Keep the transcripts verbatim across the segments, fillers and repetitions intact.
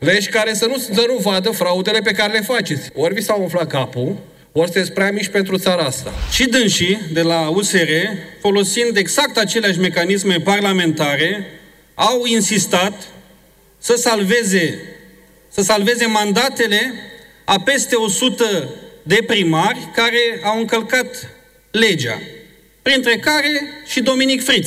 Leși care să nu, să nu vadă fraudele pe care le faceți. Ori vi s-a umflat capul, ori sunteți prea mici pentru țara asta. Și dânsii de la U S R, folosind exact aceleași mecanisme parlamentare, au insistat să salveze, să salveze mandatele a peste o sută de primari care au încălcat legea, printre care și Dominic Friț.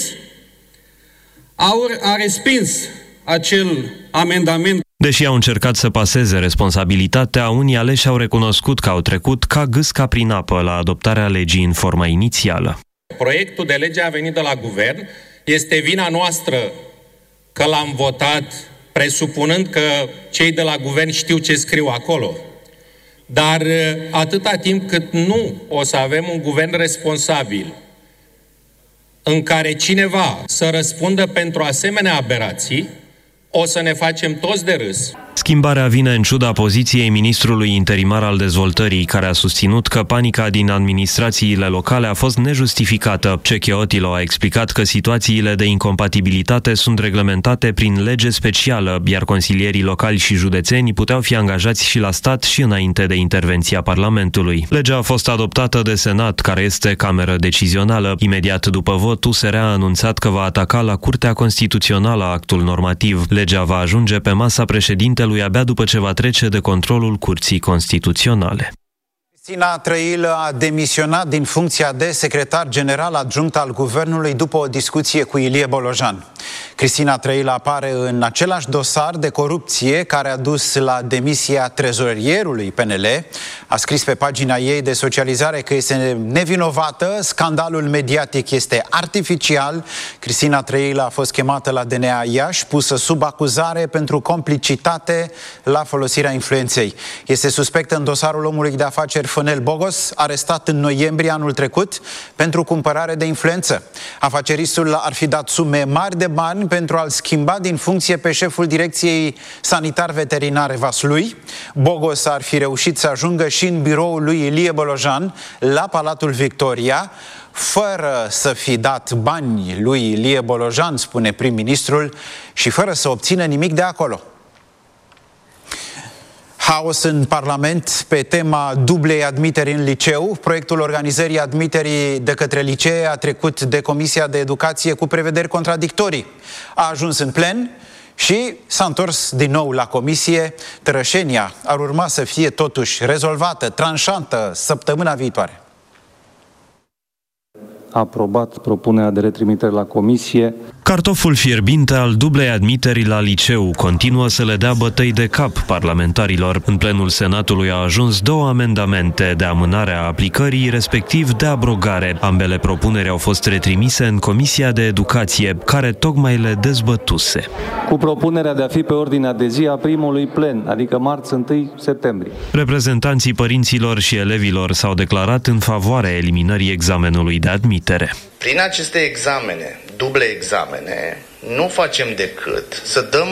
Aur a respins acel amendament. Deși au încercat să paseze responsabilitatea, unii aleși au recunoscut că au trecut ca gâsca prin apă la adoptarea legii în forma inițială. Proiectul de lege a venit de la guvern, este vina noastră că l-am votat presupunând că cei de la guvern știu ce scriu acolo. Dar atâta timp cât nu o să avem un guvern responsabil în care cineva să răspundă pentru asemenea aberații, o să ne facem toți de râs. Schimbarea vine în ciuda poziției ministrului interimar al dezvoltării, care a susținut că panica din administrațiile locale a fost nejustificată. Cechiotilă a explicat că situațiile de incompatibilitate sunt reglementate prin lege specială, iar consilierii locali și județeni puteau fi angajați și la stat și înainte de intervenția Parlamentului. Legea a fost adoptată de Senat, care este cameră decizională. Imediat după vot, U S R a anunțat că va ataca la Curtea Constituțională actul normativ. Legea va ajunge pe masa președintelui abia după ce va trece de controlul Curții Constituționale. Cristina Trăilă a demisionat din funcția de secretar general adjunct al guvernului după o discuție cu Ilie Bolojan. Cristina Trăilă apare în același dosar de corupție care a dus la demisia trezorierului P N L. A scris pe pagina ei de socializare că este nevinovată, scandalul mediatic este artificial. Cristina Trăilă a fost chemată la D N A Iași, pusă sub acuzare pentru complicitate la folosirea influenței. Este suspectă în dosarul omului de afaceri Fănel Bogos, arestat în noiembrie anul trecut pentru cumpărare de influență. Afaceristul ar fi dat sume mari de bani pentru a-l schimba din funcție pe șeful direcției sanitar-veterinare Vaslui. Bogos ar fi reușit să ajungă și în biroul lui Ilie Bolojan la Palatul Victoria, fără să fi dat bani lui Ilie Bolojan, spune prim-ministrul, și fără să obțină nimic de acolo. Haos în Parlament pe tema dublei admiteri în liceu. Proiectul organizării admiterii de către licee a trecut de Comisia de Educație cu prevederi contradictorii. A ajuns în plen și s-a întors din nou la comisie. Tărășenia ar urma să fie totuși rezolvată, tranșantă, săptămâna viitoare. A aprobat propunerea de retrimitere la comisie. Cartoful fierbinte al dublei admiteri la liceu continuă să le dea bătăi de cap parlamentarilor. În plenul Senatului au ajuns două amendamente de amânare a aplicării, respectiv de abrogare. Ambele propuneri au fost retrimise în Comisia de Educație, care tocmai le dezbătuse. Cu propunerea de a fi pe ordinea de zi a primului plen, adică marți întâi septembrie. Reprezentanții părinților și elevilor s-au declarat în favoarea eliminării examenului de admitere. Prin aceste examene, duble examene, nu facem decât să dăm,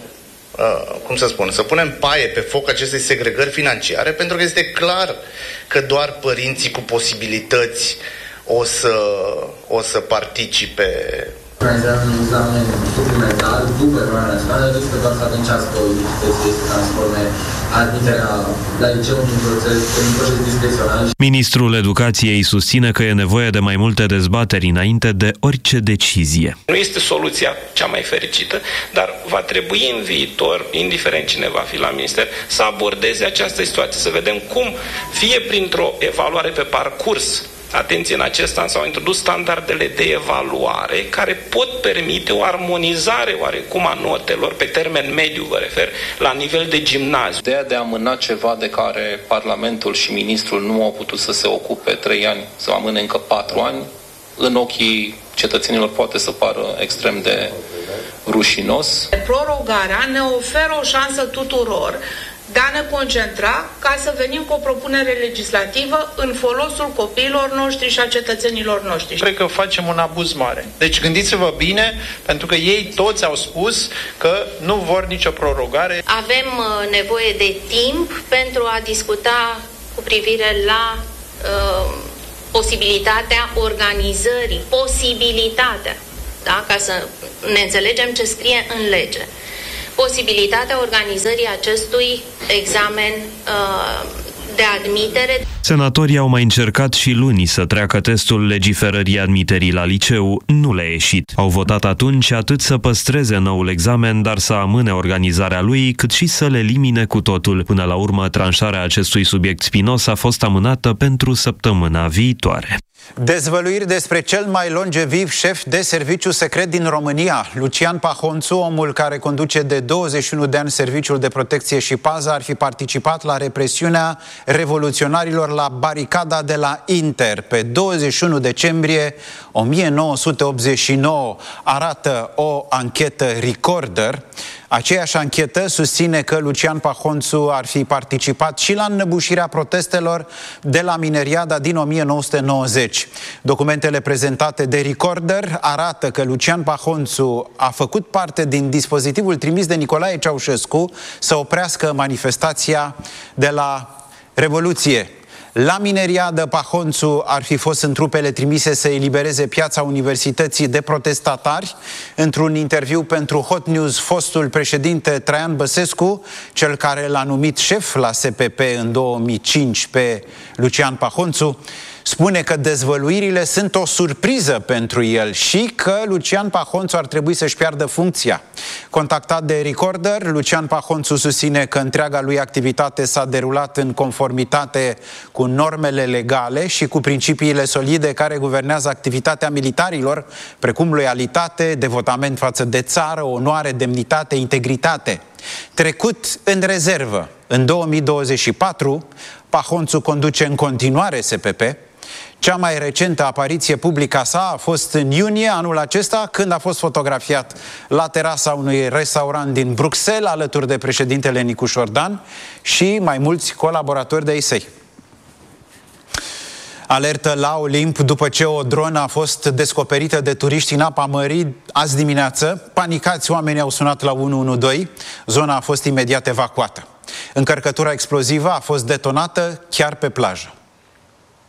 uh, cum să spun, să punem paie pe foc acestei segregări financiare, pentru că este clar că doar părinții cu posibilități o să, o să participe. Organizăm un examen suplimentar după evaluarea națională, riscă doar să avem ceas că este să transforme admiterea la liceu într-un proces discrețional. Ministrul Educației susține că e nevoie de mai multe dezbateri înainte de orice decizie. Nu este soluția cea mai fericită, dar va trebui în viitor, indiferent cine va fi la minister, să abordeze această situație, să vedem cum, fie printr-o evaluare pe parcurs, atenție, în acest an s-au introdus standardele de evaluare care pot permite o armonizare oarecum a notelor pe termen mediu, vă refer, la nivel de gimnaziu. Ideea de a amâna ceva de care Parlamentul și Ministrul nu au putut să se ocupe trei ani, să amâne încă patru ani, în ochii cetățenilor poate să pară extrem de rușinos. Prorogarea ne oferă o șansă tuturor de a ne concentra ca să venim cu o propunere legislativă în folosul copiilor noștri și a cetățenilor noștri. Cred că facem un abuz mare. Deci gândiți-vă bine, pentru că ei toți au spus că nu vor nicio prorogare. Avem nevoie de timp pentru a discuta cu privire la uh, posibilitatea organizării, posibilitatea, da? Ca să ne înțelegem ce scrie în lege. posibilitatea organizării acestui examen uh, de admitere. Senatorii au mai încercat și luni să treacă testul legiferării admiterii la liceu, nu le-a ieșit. Au votat atunci atât să păstreze noul examen, dar să amâne organizarea lui, cât și să le elimine cu totul. Până la urmă, tranșarea acestui subiect spinos a fost amânată pentru săptămâna viitoare. Dezvăluiri despre cel mai longeviv șef de serviciu secret din România. Lucian Pahonțu, omul care conduce de douăzeci și unu de ani Serviciul de Protecție și Pază, ar fi participat la represiunea revoluționarilor la baricada de la Inter pe douăzeci și unu decembrie o mie nouă sute optzeci și nouă, arată o anchetă Recorder. Aceeași anchetă susține că Lucian Pahonțu ar fi participat și la înnăbușirea protestelor de la Mineriada din o mie nouă sute nouăzeci. Documentele prezentate de Recorder arată că Lucian Pahonțu a făcut parte din dispozitivul trimis de Nicolae Ceaușescu să oprească manifestația de la Revoluție. La Mineriadă, Pahonțu ar fi fost în trupele trimise să elibereze piața Universității de protestatari. Într-un interviu pentru Hot News, fostul președinte Traian Băsescu, cel care l-a numit șef la S P P în două mii cinci pe Lucian Pahonțu, spune că dezvăluirile sunt o surpriză pentru el și că Lucian Pahonțu ar trebui să-și piardă funcția. Contactat de Recorder, Lucian Pahonțu susține că întreaga lui activitate s-a derulat în conformitate cu normele legale și cu principiile solide care guvernează activitatea militarilor, precum loialitate, devotament față de țară, onoare, demnitate, integritate. Trecut în rezervă în două mii douăzeci și patru, Pahonțu conduce în continuare S P P. Cea mai recentă apariție publică a sa a fost în iunie anul acesta, când a fost fotografiat la terasa unui restaurant din Bruxelles, alături de președintele Nicu Șordan și mai mulți colaboratori de-ai săi. Alertă la Olimp după ce o dronă a fost descoperită de turiști în apa mării azi dimineață. Panicați, oamenii au sunat la unu unu doi. Zona a fost imediat evacuată. Încărcătura explozivă a fost detonată chiar pe plajă.